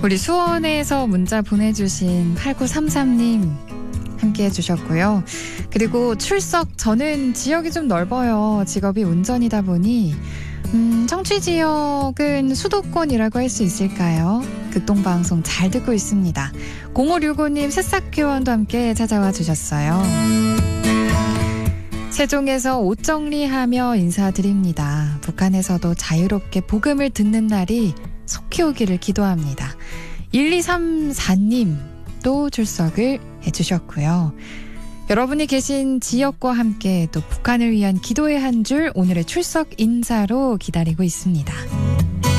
우리 수원에서 문자 보내주신 8933님 함께 해주셨고요. 그리고 출석, 저는 지역이 좀 넓어요. 직업이 운전이다 보니 청취 지역은 수도권이라고 할 수 있을까요? 극동방송 잘 듣고 있습니다. 0565님 새싹교원도 함께 찾아와 주셨어요. 세종에서 옷 정리하며 인사드립니다. 북한에서도 자유롭게 복음을 듣는 날이 속히 오기를 기도합니다. 1234님도 출석을 해주셨고요. 여러분이 계신 지역과 함께 또 북한을 위한 기도의 한 줄 오늘의 출석 인사로 기다리고 있습니다.